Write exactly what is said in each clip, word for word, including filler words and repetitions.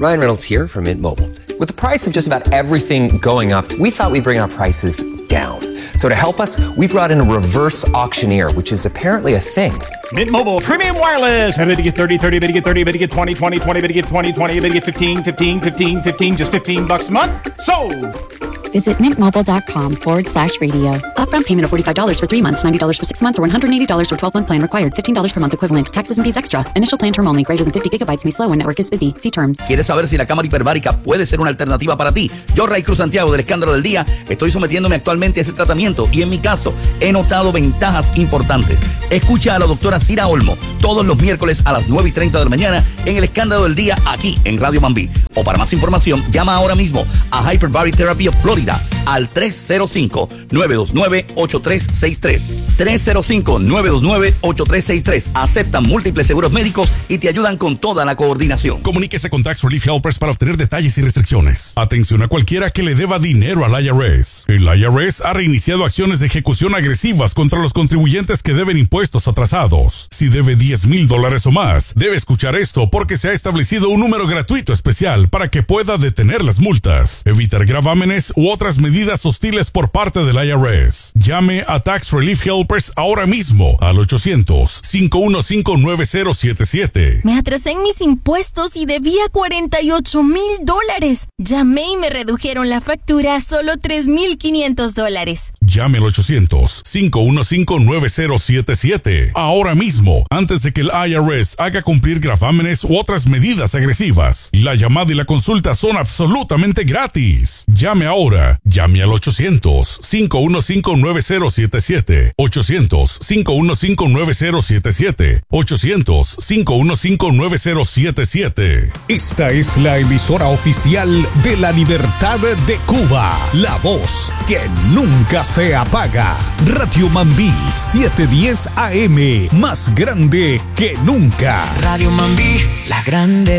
Ryan Reynolds here from Mint Mobile. With the price of just about everything going up, we thought we'd bring our prices down. So to help us, we brought in a reverse auctioneer, which is apparently a thing. Mint Mobile Premium Wireless. Ready to get thirty, thirty, ready to get thirty, ready to get twenty, twenty, twenty, ready to get twenty, twenty, ready to get fifteen, fifteen, fifteen, fifteen, just fifteen bucks a month? Sold! Visit mintmobile.com forward slash radio. Upfront payment of forty-five dollars for three months, ninety dollars for six months, or one hundred eighty dollars for twelve-month plan required. fifteen dollars per month equivalent. Taxes and fees extra. Initial plan term only. Greater than fifty gigabytes may slow when network is busy. See terms. ¿Quieres saber si la cámara hiperbárica puede ser una alternativa para ti? Yo, Ray Cruz Santiago, del Escándalo del Día, estoy sometiéndome actualmente a ese tratamiento y en mi caso he notado ventajas importantes. Escucha a la doctora Cira Olmo todos los miércoles a las nueve y treinta de la mañana en El Escándalo del Día aquí en Radio Mambí. O para más información, llama ahora mismo a Hyperbaric Therapy of Florida al tres cero cinco, nueve dos nueve, ocho tres seis tres. tres cero cinco, nueve dos nueve, ocho tres seis tres. Aceptan múltiples seguros médicos y te ayudan con toda la coordinación. Comuníquese con Tax Relief Helpers para obtener detalles y restricciones. Atención a cualquiera que le deba dinero al I R S. El I R S ha reiniciado acciones de ejecución agresivas contra los contribuyentes que deben impuestos atrasados. Si debe diez mil dólares o más, debe escuchar esto porque se ha establecido un número gratuito especial para que pueda detener las multas, evitar gravámenes u otras medidas hostiles por parte del I R S. Llame a Tax Relief Helpers ahora mismo al ochocientos, cinco uno cinco, nueve cero siete siete. Me atrasé en mis impuestos y debía cuarenta y ocho mil dólares. Llamé y me redujeron la factura a solo tres mil quinientos dólares. Llame al ochocientos, cinco uno cinco, nueve cero siete siete ahora mismo, antes de que el I R S haga cumplir gravámenes u otras medidas agresivas. La llamada y la consulta son absolutamente gratis. Llame ahora. Llame al ochocientos, cinco uno cinco, nueve cero siete siete. ochocientos, cinco uno cinco, nueve cero siete siete. ochocientos, cinco uno cinco, nueve cero siete siete. Esta es la emisora oficial de la Libertad de Cuba. La voz que nunca se apaga. Radio Mambí setecientos diez A M. Más grande que nunca. Radio Mambí, la grande.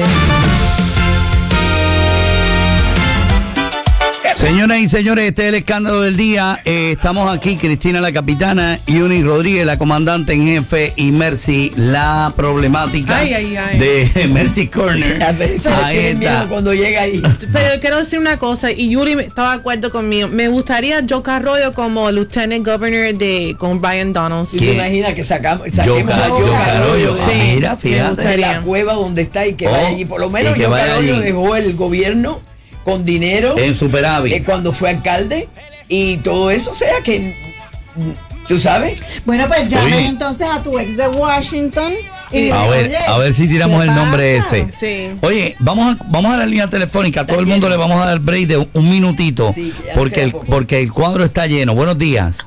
Señoras y señores, este es El Escándalo del Día. Eh, estamos aquí, Cristina la capitana, Yuni Rodríguez la comandante en jefe y Mercy la problemática ay, ay, ay. de Mercy Corner. Ahí está. Cuando llega ahí. Pero quiero decir una cosa, y Yuri estaba de acuerdo conmigo. Me gustaría Joe Arroyo como Lieutenant Governor de con Brian Donalds. ¿Y te imaginas que sacamos, saquemos a Joe Arroyo sí, mira, fíjate, de la cueva donde está y que oh, vaya allí? Por lo menos Joe Arroyo dejó el gobierno con dinero en superávit eh, cuando fue alcalde y todo eso, o sea que tú sabes. Bueno, pues llame entonces a tu ex de Washington y a ver, oye, a ver si tiramos el nombre pasa? ese. Sí. Oye, vamos a, vamos a la línea telefónica. A todo el mundo le vamos a dar break de un, un minutito sí, porque el, porque el cuadro está lleno. Buenos días.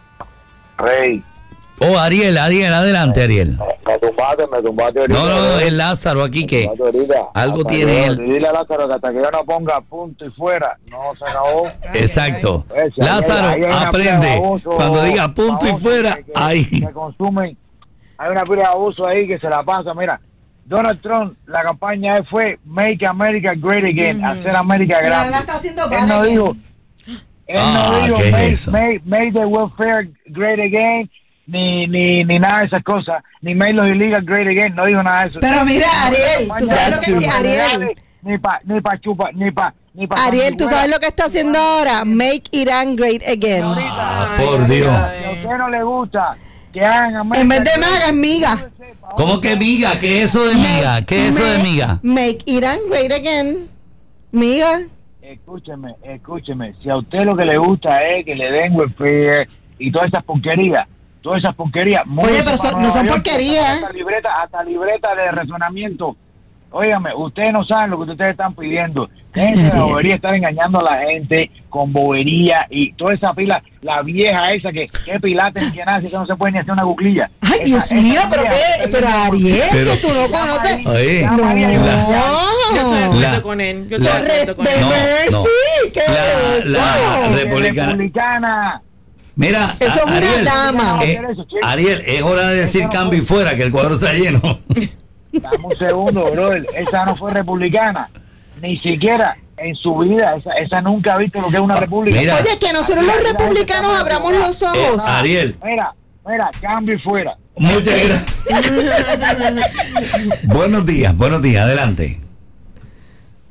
Rey. Oh, Ariel, Ariel, adelante, Ariel. Me tumbaste, me tumbaste ahorita. No, no, es Lázaro aquí que algo hasta tiene que, él. Dile a Lázaro que hasta que yo no ponga punto y fuera, no se acabó. Exacto. Pues, si Lázaro, hay, hay aprende. Abuso, cuando diga punto y fuera, que, que, ahí. que consumen. Hay una pila de abuso ahí que se la pasa. Mira, Donald Trump, la campaña fue Make America Great Again, mm. hacer América grande. Está haciendo él no dijo, él ah, no dijo ¿qué make, es eso? make, make the welfare great again. Ni, ni, ni nada de esas cosas, ni make los illegal great again, no dijo nada de eso. Pero mira, Ariel, tú sabes lo que es Ariel. Ni pa, ni pa chupa, ni pa, ni pa. Ariel, tú sabes lo que está haciendo ahora, Make Iran Great Again. Ah, por Dios. Si a usted no le gusta que hagan América, en vez de maga, es miga. ¿Cómo que miga? ¿Qué es eso de miga? ¿Qué es eso de miga? Make Iran Great Again. Miga. Escúcheme, escúcheme. Si a usted lo que le gusta es que le den welfare y todas esas porquerías, todas esas porquerías. Oye, pero son, no son porquerías. Hasta libreta, hasta libreta de razonamiento. Óigame, ustedes no saben lo que ustedes están pidiendo. Dejen la bobería, estar engañando a la gente con bobería y toda esa pila, la vieja esa que, que pilate ni que nada, que no se puede ni hacer una cuclilla. Ay, esa, Dios mío, esa pero qué, pero Ariel, pero, que tú no conoces. Oye, no, yo estoy de acuerdo la, con él. Yo estoy la, de acuerdo con él. No, no. Sí, ¿qué la, es la eso? republicana. republicana. Mira, eso es Ariel, una dama. Eh, Ariel, es hora de decir cambio y fuera, que el cuadro está lleno. Dame un segundo, brother. Esa no fue republicana. Ni siquiera en su vida. Esa, esa nunca ha visto lo que es una república. Mira, oye, que nosotros los republicanos abramos los ojos. Eh, Ariel. Mira, mira, cambio y fuera. Muchas gracias. Buenos días, buenos días, adelante.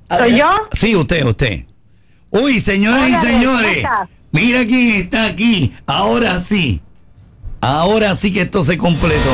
¿Soy yo? Sí, usted, usted. Uy, señoras Hola, y señores, ¿cómo estás? mira quién está aquí. Ahora sí. Ahora sí que esto se completó.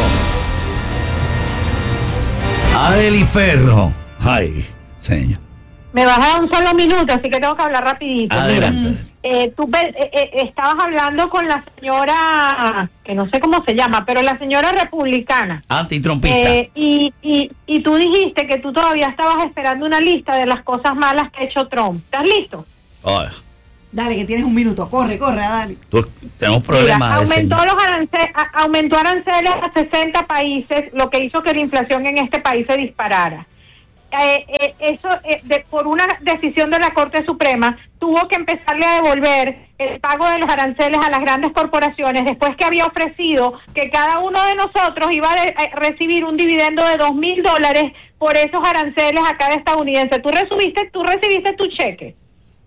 Adeli Ferro. Ay, señor. Me vas a dar un solo minuto, así que tengo que hablar rapidito. Adelante. Eh, tú eh, eh, estabas hablando con la señora, que no sé cómo se llama, pero la señora republicana. Antitrompista. Eh, y, y, y tú dijiste que tú todavía estabas esperando una lista de las cosas malas que ha hecho Trump. ¿Estás listo? Ay, Dale, que tienes un minuto. Corre, corre, dale. tú- tenemos problemas Mira, de aumentó señal. los aranceles, a- aumentó aranceles a sesenta países, lo que hizo que la inflación en este país se disparara. Eh, eh, eso eh, de, por una decisión de la Corte Suprema tuvo que empezarle a devolver el pago de los aranceles a las grandes corporaciones después que había ofrecido que cada uno de nosotros iba a, de, a recibir un dividendo de dos mil dólares por esos aranceles a cada estadounidense. Tú recibiste, tú recibiste tu cheque.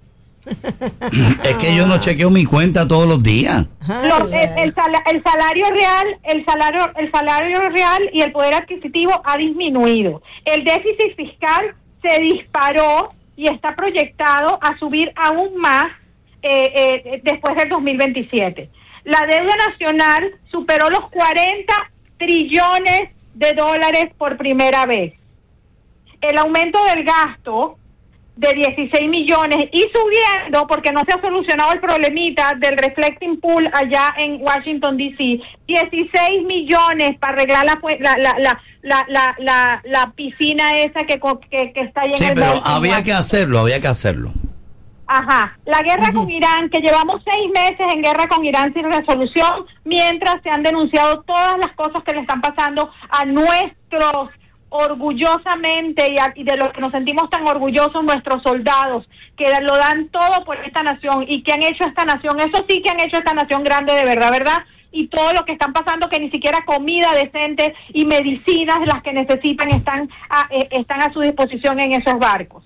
Es que yo no chequeo mi cuenta todos los días. Los- el, el sala- el salario real, el salario, el salario real y el poder adquisitivo ha disminuido. El déficit fiscal se disparó y está proyectado a subir aún más eh, eh, después del dos mil veintisiete. La deuda nacional superó los cuarenta trillones de dólares por primera vez. El aumento del gasto de dieciséis millones y subiendo porque no se ha solucionado el problemita del reflecting pool allá en Washington D C, dieciséis millones para arreglar la la la la la, la, la, la piscina esa que, que, que está ahí en Sí, el pero Baltimore. había que hacerlo, había que hacerlo. Ajá, la guerra con Irán, que llevamos seis meses en guerra con Irán sin resolución, mientras se han denunciado todas las cosas que le están pasando a nuestros orgullosamente y, a, y de lo que nos sentimos tan orgullosos nuestros soldados, que lo dan todo por esta nación y que han hecho esta nación, eso sí que han hecho esta nación grande de verdad, ¿verdad? Y todo lo que están pasando, que ni siquiera comida decente y medicinas las que necesitan están a, eh, están a su disposición en esos barcos.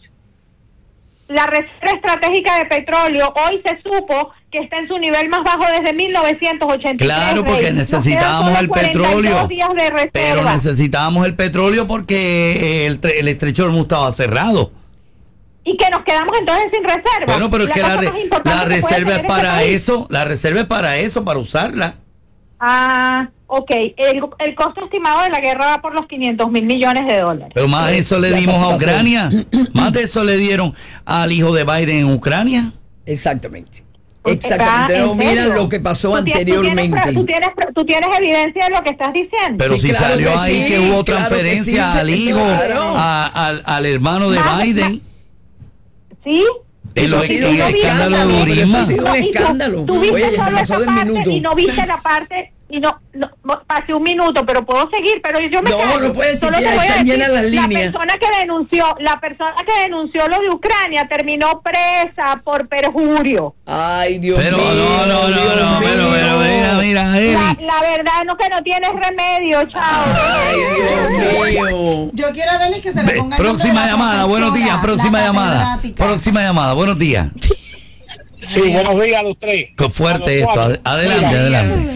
La reserva estratégica de petróleo hoy se supo que está en su nivel más bajo desde mil novecientos ochenta y tres. Claro, porque Rey. Nos necesitábamos quedan el solo cuarenta y dos petróleo. días de reserva. Pero necesitábamos el petróleo porque el, tre- el estrecho de Hormuz estaba cerrado. Y que nos quedamos entonces sin reserva. Bueno, pero es La que la, cosa re- más importante la que puede reserva es tener para este país. eso, la reserva es para eso, para usarla. Ah, ok. El, el costo estimado de la guerra va por los quinientos mil millones de dólares. Pero más eso le Ya dimos pasó, a pasó. Ucrania. Más de eso le dieron al hijo de Biden en Ucrania. Exactamente. ¿En Exactamente. No, serio? mira lo que pasó ¿Tú tienes- anteriormente. Tú tienes, tú, tienes, tú tienes evidencia de lo que estás diciendo. Pero Sí, si claro salió que ahí sí, que hubo claro que transferencia sí, al sí, hijo, claro. a- al, al hermano de Más- Biden. ¿Sí? En Eso lo- ha sido en un el escándalo de escándalo, pero eso ha Burisma. sido un Y tú- escándalo. tú viste Oye, ya se solo pasó esa del parte minuto. y no viste la parte y no, no, no, pasé un minuto, pero puedo seguir, pero yo me No, callo. no puedes Solo decir que te voy a están decir, llenas las la líneas. persona que denunció, la persona que denunció lo de Ucrania terminó presa por perjurio. Ay, Dios Pero mío. no, no, no, Dios no, pero, mío. pero, mira, mira, Eli. La, la verdad no que no tienes remedio, chao. Ay, Dios mío. Yo quiero darle que se le Ve, ponga el nombre próxima de la llamada, buenos días, profesora, próxima la llamada. catedrática. Próxima llamada, buenos días. Sí, buenos días a los tres. Qué fuerte A los esto. cuatro. Ad- Adelante, Mira, adelante.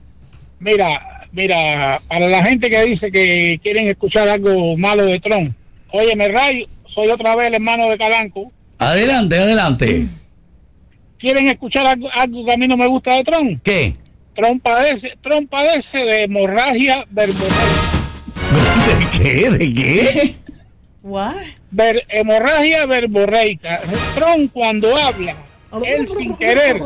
Mira, mira, para la gente que dice que quieren escuchar algo malo de Trump, óyeme, Ray, soy otra vez el hermano de Calanco. Adelante, adelante. ¿Quieren escuchar algo, algo que a mí no me gusta de Trump? ¿Qué? Trump padece, Trump padece de hemorragia verborreica. ¿De qué? ¿De qué? What? Ver, hemorragia verborreica. Trump cuando habla, él sin querer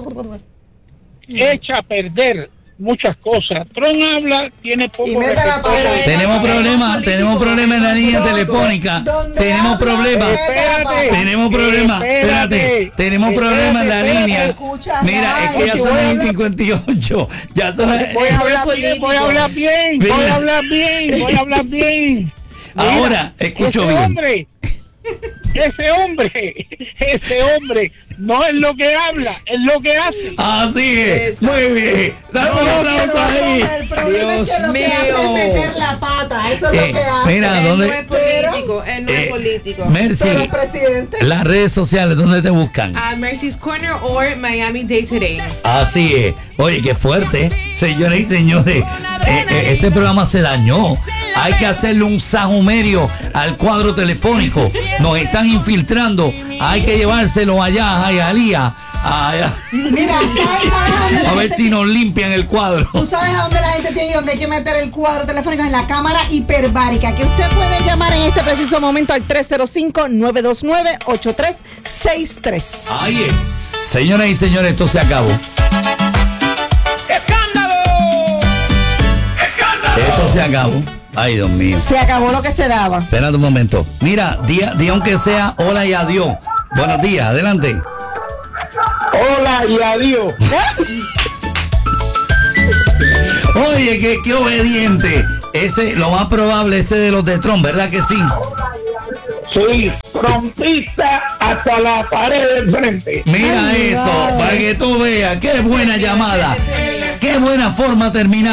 echa a perder muchas cosas. Trump habla, tiene poco Y mete la repertorio. pata. Tenemos problemas, tenemos problemas en la línea telefónica. Tenemos problemas. Espérate, Tenemos problemas. espérate, Espérate. Tenemos problemas en la espérate, línea. Escucha, Mira, es que ya Oye, son voy a las hablar- cincuenta y ocho. Ya son las. Voy a hablar bien, voy a hablar bien, voy a hablar bien, voy a hablar bien. Mira, Ahora, escucho ese bien. Hombre, ese hombre, ese hombre no es lo que habla, es lo que hace. Así es. Muy bien. Dame un aplauso ahí. El problema es que lo que hace es meter la pata. Eso es Eh, lo que hace. mira, Él ¿dónde? no es político, él no Eh, es político. Mercy, Pero presidente. las redes sociales, ¿dónde te buscan? A Mercy's Corner o Miami Day Today. Así es. Oye, qué fuerte. Señoras y señores, eh, eh, este programa se dañó. Hay que hacerle un sajumerio al cuadro telefónico. Nos están infiltrando. Hay que llevárselo allá, a Hialeah. Allá. Mira, ¿sabes, sabes a dónde la A ver gente si nos limpian el cuadro. ¿Tú sabes a dónde la gente tiene y dónde hay que meter el cuadro telefónico? En la cámara hiperbárica, que usted puede llamar en este preciso momento al tres cero cinco, nueve dos nueve, ocho tres seis tres. Ahí es. Señoras y señores, esto se acabó. ¡Escándalo! ¡Escándalo! Esto se acabó. Ay, Dios mío. Se acabó lo que se daba. Espérate un momento. Mira, di, di aunque sea hola y adiós. Buenos días, adelante. Hola y adiós. Oye, qué, qué obediente. Ese, lo más probable, ese de los de Trump, ¿verdad que sí? Sí, trompista hasta la pared del frente. Mira Ay, eso, ay. para que tú veas. Qué buena llamada. Qué buena forma terminar.